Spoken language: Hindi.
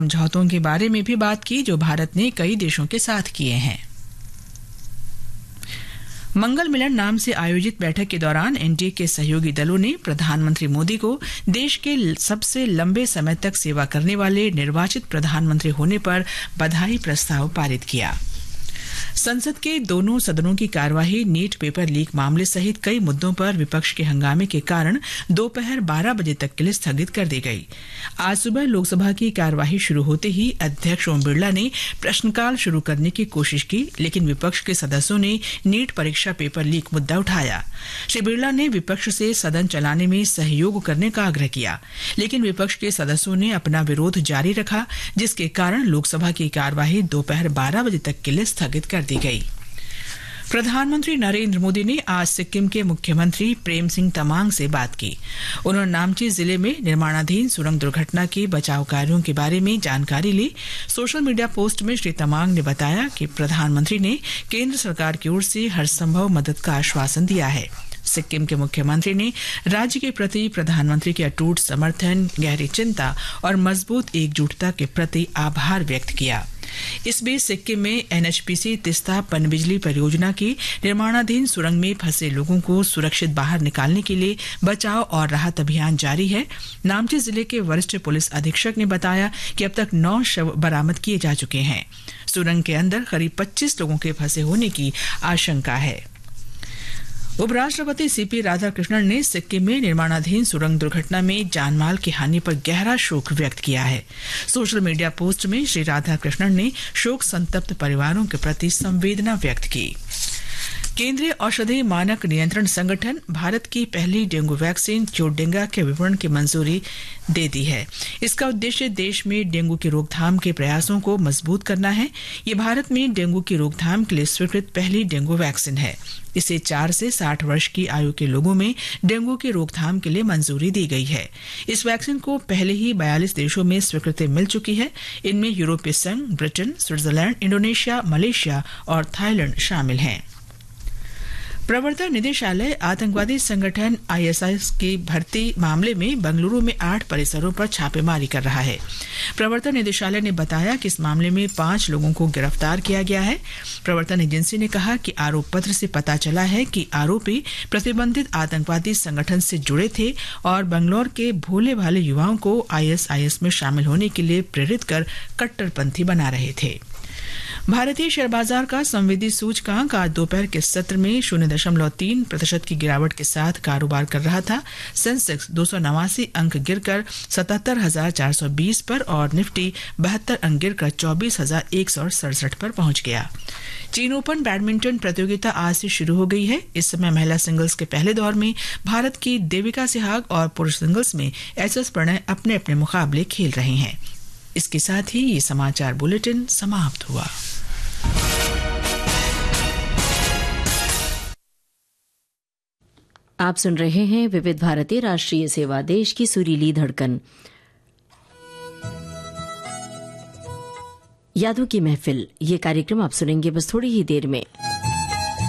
समझौतों के बारे में भी बात की जो भारत ने कई देशों के साथ किए हैं। मंगल मिलन नाम से आयोजित बैठक के दौरान एनडीए के सहयोगी दलों ने प्रधानमंत्री मोदी को देश के सबसे लंबे समय तक सेवा करने वाले निर्वाचित प्रधानमंत्री होने पर बधाई प्रस्ताव पारित किया। संसद के दोनों सदनों की कार्यवाही नीट पेपर लीक मामले सहित कई मुद्दों पर विपक्ष के हंगामे के कारण दोपहर 12 बजे तक के लिए स्थगित कर दी गई। आज सुबह लोकसभा की कार्यवाही शुरू होते ही अध्यक्ष ओम बिरला ने प्रश्नकाल शुरू करने की कोशिश की, लेकिन विपक्ष के सदस्यों ने नीट परीक्षा पेपर लीक मुद्दा उठाया। श्री बिरला ने विपक्ष से सदन चलाने में सहयोग करने का आग्रह किया, लेकिन विपक्ष के सदस्यों ने अपना विरोध जारी रखा, जिसके कारण लोकसभा की कार्यवाही दोपहर 12 बजे तक के लिए स्थगित कर दी गई। प्रधानमंत्री नरेंद्र मोदी ने आज सिक्किम के मुख्यमंत्री प्रेम सिंह तमांग से बात की। उन्होंने नामची जिले में निर्माणाधीन सुरंग दुर्घटना के बचाव कार्यों के बारे में जानकारी ली। सोशल मीडिया पोस्ट में श्री तमांग ने बताया कि प्रधानमंत्री ने केंद्र सरकार की ओर से हर संभव मदद का आश्वासन दिया है। सिक्किम के मुख्यमंत्री ने राज्य के प्रति प्रधानमंत्री के अटूट समर्थन, गहरी चिंता और मजबूत एकजुटता के प्रति आभार व्यक्त किया। इस बीच सिक्किम में एनएचपीसी तिस्ता पनबिजली परियोजना की निर्माणाधीन सुरंग में फंसे लोगों को सुरक्षित बाहर निकालने के लिए बचाव और राहत अभियान जारी है। नामची जिले के वरिष्ठ पुलिस अधीक्षक ने बताया कि अब तक 9 शव बरामद किए जा चुके हैं। सुरंग के अंदर करीब 25 लोगों के फंसे होने की आशंका है। उपराष्ट्रपति सीपी राधाकृष्णन ने सिक्किम में निर्माणाधीन सुरंग दुर्घटना में जानमाल की हानि पर गहरा शोक व्यक्त किया है। सोशल मीडिया पोस्ट में श्री राधाकृष्णन ने शोक संतप्त परिवारों के प्रति संवेदना व्यक्त की। केंद्रीय औषधि मानक नियंत्रण संगठन भारत की पहली डेंगू वैक्सीन चिकुनगुनिया के विपणन की मंजूरी दे दी है। इसका उद्देश्य देश में डेंगू की रोकथाम के प्रयासों को मजबूत करना है। ये भारत में डेंगू की रोकथाम के लिए स्वीकृत पहली डेंगू वैक्सीन है। इसे 4 से 60 वर्ष की आयु के लोगों में डेंगू की रोकथाम के लिए मंजूरी दी गई है। इस वैक्सीन को पहले ही 42 देशों में स्वीकृति मिल चुकी है। इनमें यूरोपीय संघ, ब्रिटेन, स्विट्जरलैंड, इंडोनेशिया, मलेशिया और थाईलैंड शामिल हैं। प्रवर्तन निदेशालय आतंकवादी संगठन आईएसआईएस की भर्ती मामले में बेंगलुरु में 8 परिसरों पर छापेमारी कर रहा है। प्रवर्तन निदेशालय ने बताया कि इस मामले में 5 लोगों को गिरफ्तार किया गया है। प्रवर्तन एजेंसी ने कहा कि आरोप पत्र से पता चला है कि आरोपी प्रतिबंधित आतंकवादी संगठन से जुड़े थे और बेंगलुरु के भोले भाले युवाओं को आईएसआईएस में शामिल होने के लिए प्रेरित कर कट्टरपंथी बना रहे थे। भारतीय शेयर बाजार का संवेदी सूचकांक आज दोपहर के सत्र में 0.3% की गिरावट के साथ कारोबार कर रहा था। सेंसेक्स 289 अंक गिरकर 77,420 पर और निफ्टी 72 अंक गिरकर 24,167 पर पहुंच गया। चीन ओपन बैडमिंटन प्रतियोगिता आज से शुरू हो गई है। इस समय महिला सिंगल्स के पहले दौर में भारत की देविका सिहाग और पुरुष सिंगल्स में एचएस प्रणय अपने अपने मुकाबले खेल रहे हैं। इसके साथ ही ये समाचार बुलेटिन समाप्त हुआ। आप सुन रहे हैं विविध भारती राष्ट्रीय सेवा, देश की सुरीली धड़कन। यादों की महफिल, ये कार्यक्रम आप सुनेंगे बस थोड़ी ही देर में।